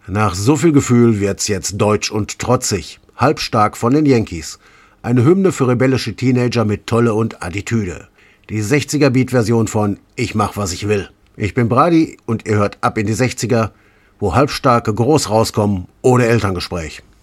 Nach so viel Gefühl wird's jetzt deutsch und trotzig. Halbstark von den Yankees. Eine Hymne für rebellische Teenager mit Tolle und Attitüde. Die 60er-Beat-Version von Ich mach, was ich will. Ich bin Brady und ihr hört Ab in die 60er, wo Halbstarke groß rauskommen ohne Elterngespräch.